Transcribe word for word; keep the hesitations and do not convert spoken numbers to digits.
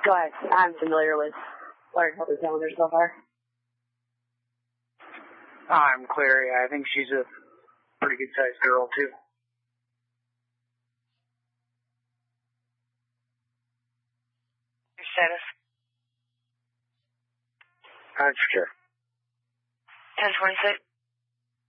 But I'm familiar with Larry Culper's calendar so far. I'm clear, yeah. I think she's a pretty good-sized girl, too. Your status? I'm sure. ten twenty-six.